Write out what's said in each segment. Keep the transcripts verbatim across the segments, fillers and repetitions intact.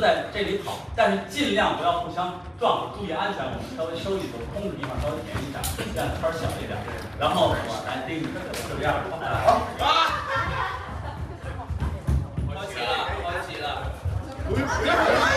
在这里跑，但是尽量不要互相撞，注意安全。我们稍微收一走，空的地方稍微停一下，这样圈小一点。然后我来盯着，就这样。好，啊！我起了，我起了。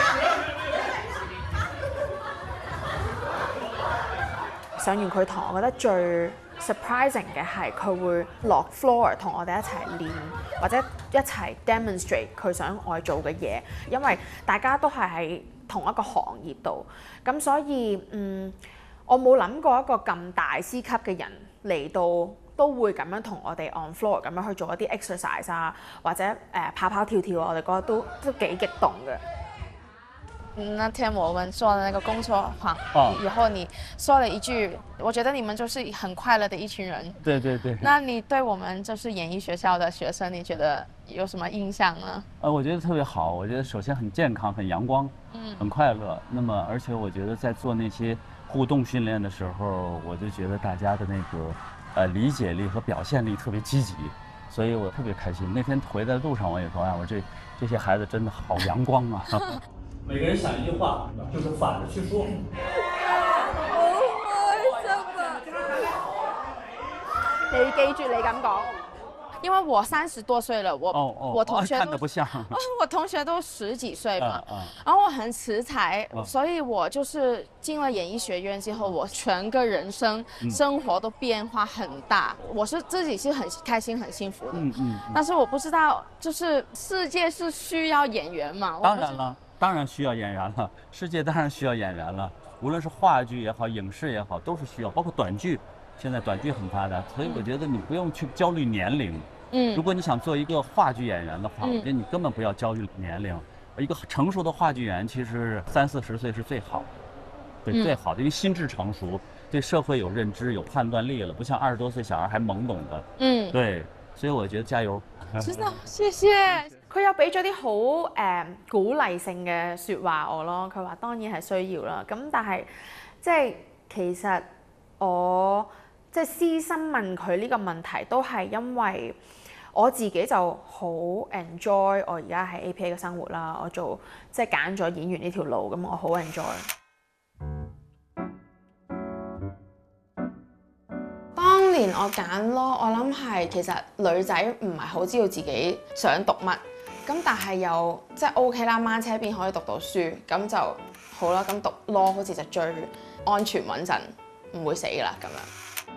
上完佢堂，我覺得最 surprising 嘅係佢會落 floor 同我哋一齊練，或者一齊 demonstrate 佢想我做嘅嘢，因為大家都係喺同一個行業度，咁所以嗯，我冇諗過一個咁大師級嘅人嚟到都會咁樣同我哋 on floor 咁樣去做一啲 exercise 啊，或者誒、呃、跑跑跳跳，我哋覺得都都幾激動嘅。 那天我们做的那个工作坊， 哦， 以后你说了一句，我觉得你们就是很快乐的一群人。 对对对。 那你对我们就是演艺学校的学生，你觉得有什么印象呢？ 呃，我觉得特别好。我觉得首先很健康，很阳光，嗯，很快乐。那么，而且我觉得在做那些互动训练的时候，我就觉得大家的那个呃理解力和表现力特别积极，所以我特别开心。那天回在路上我也说，哎，我这这些孩子真的好阳光啊。 每个人想一句话，就是反着去说。 你記住你咁講， 因為我三十多歲了，我、 哦哦、 我同學都、 看得不像， 我同學都十幾歲嘛， 嗯嗯、 然後我很遲才、 嗯， 所以我就是進了演藝學院之後，我全個人生、嗯、生活都變化很大。我是自己是很開心、很幸福的， 嗯嗯， 但是我不知道，就是世界是需要演員嘛？ 當然了。當然需要演員了，世界當然需要演員了。無論是話劇也好，影視也好，都是需要，包括短劇。現在短劇很發達，所以我覺得你不用去焦慮年齡。嗯，如果你想做一個話劇演員的話，嗯、我覺得你根本不要焦慮年齡。一個成熟的話劇演員其實三四十歲是最好，對、嗯、最好的，因為心智成熟，對社會有認知、有判斷力了，不像二十多歲小孩還懵懂的。嗯，對，所以我覺得加油。 知道，謝謝。 佢有俾咗啲好誒鼓勵性嘅説話我咯，佢話當然係需要啦，咁但係即係其實我即係私心問佢呢個問題，都係因為我自己就好 enjoy 我而家喺 A P A 嘅生活啦，我做即係揀咗演員呢條路，咁我好 enjoy。當年我揀咯，我諗係其實女仔唔係好知道自己想讀乜。咁但係又即係 OK 啦，掹車邊可以讀到書，咁就好啦。咁讀 law 好似就最安全穩陣，唔會死啦咁樣。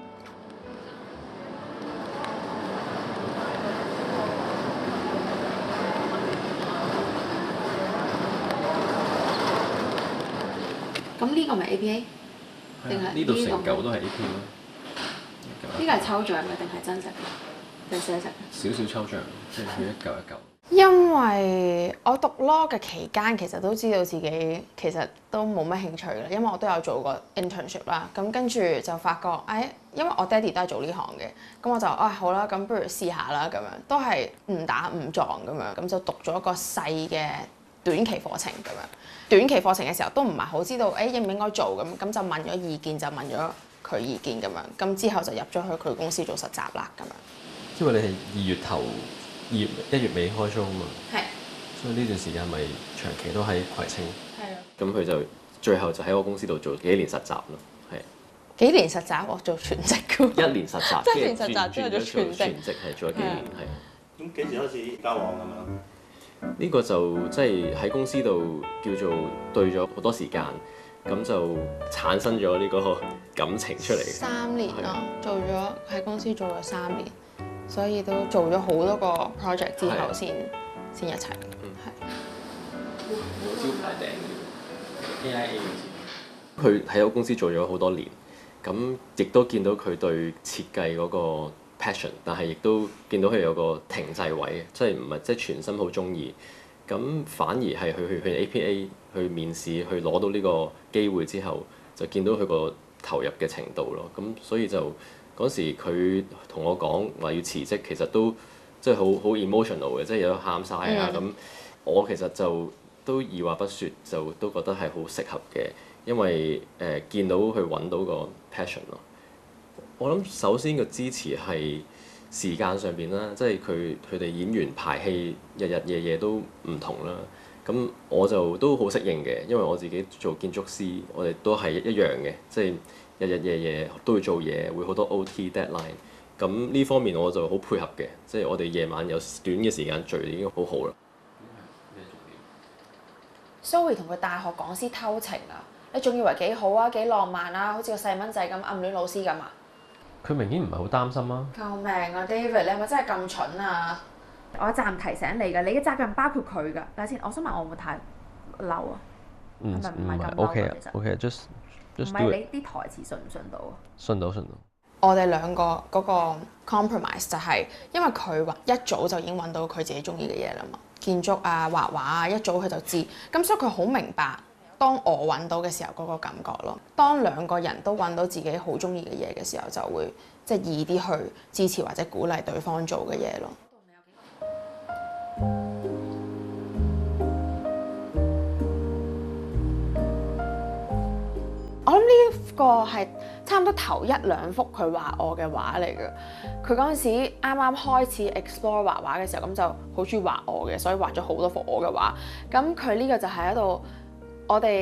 咁呢個咪 A P A？ 定係呢度成嚿都係 A P A 咯。 呢個係抽象嘅定係真實嘅？定寫實？ 少少抽象，即係佢一嚿一嚿。 因為我讀 law 嘅期間，其實都知道自己其實都冇乜興趣啦，因為我都有做過 internship 啦。咁跟住就發覺，誒、哎，因為我爹哋都係做呢行嘅，咁我就啊、哎、好啦，咁不如試下啦咁樣，都係誤打誤撞咁樣，咁就讀咗一個細嘅短期課程咁樣。短期課程嘅時候都唔係好知道，誒、哎、應唔應該做咁，咁就問咗意見，就問咗佢意見咁樣，咁之後就入咗去佢公司做實習啦咁樣。 因為你係二月頭。二月一月尾開 show 啊嘛， 係， 所以呢段時間咪長期都喺葵青。 係啊。 咁佢就最後就喺我公司度做幾年實習咯，係。 幾年實習我做全職㗎。 一年實習， 一年實習之後做全職。 全職係做咗幾年，係。 咁幾時開始交往咁樣？ 呢個就即係喺公司度叫做對咗好多時間，咁就產生咗呢個感情出嚟。 三年咯，做咗喺公司做咗三年。所以都做咗好多個 project 之後先先一齊，係。 我招牌訂 A I A 佢喺我公司做咗好多年，咁亦都見到佢對設計嗰個 passion， 但係亦都見到佢有個停滯位，即係唔係即係全心好中意。咁反而係去去去 A P A 去面試，去攞到呢個機會之後，就見到佢個投入嘅程度咯。咁所以就。嗰時佢同我講話要辭職，其實都即係好好 emotional 嘅，即係有喊晒啊咁。我其實就都二話不說，就都覺得係好適合嘅，因為誒、呃、見到佢揾到個 passion 咯。我諗首先個支持係時間上邊啦，即係佢佢哋演員排戲日日夜夜都唔同啦。 咁我就都好適應嘅，因為我自己做建築師，我哋都係一樣嘅，即係日日夜夜都要做嘢，會好多 O T deadline。咁呢方面我就好配合嘅，即係我哋夜晚有短嘅時間聚已經好好啦。 Zoe 同佢大學講師偷情啊！你仲以為幾好啊，幾浪漫啊，好似個細蚊仔咁暗戀老師咁啊？ 佢明顯唔係好擔心啊！ 救命啊 David，你係咪真係咁蠢啊？ 我有責任提醒你㗎，你嘅責任包括佢㗎。等下先，我想問我會唔會太嬲啊？ 唔係咪唔係咁嬲 OK 啊其實 ，OK just 唔 just 係 do it。 你啲台詞信唔信到啊？ 信到信到。 我哋兩個嗰個 compromise 就係因為佢話一早就已經揾到佢自己中意嘅嘢啦嘛，建築啊、畫畫啊，一早佢就知，咁所以佢好明白當我揾到嘅時候嗰個感覺咯。當兩個人都揾到自己好中意嘅嘢嘅時候，就會即係易啲去支持或者鼓勵對方做嘅嘢咯。我諗呢個係差唔多頭一兩幅佢畫我嘅畫嚟嘅。佢嗰陣時啱啱開始 explore 畫畫嘅時候，咁就好中意畫我嘅，所以畫咗好多幅我嘅畫。咁佢呢個就係喺度我哋。